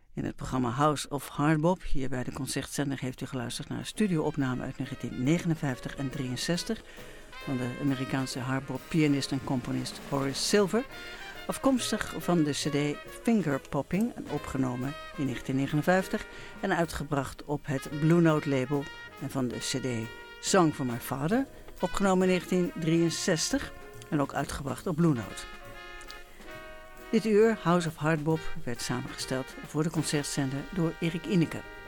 In het programma House of Hardbop, hier bij de Concertzender, heeft u geluisterd naar een studioopname uit 1959 en 63 van de Amerikaanse hardbop-pianist en componist Horace Silver, afkomstig van de cd Finger Popping, opgenomen in 1959 en uitgebracht op het Blue Note label, en van de cd Song for My Father, opgenomen in 1963 en ook uitgebracht op Blue Note. Dit uur, House of Hardbop, werd samengesteld voor de Concertzender door Erik Ineke.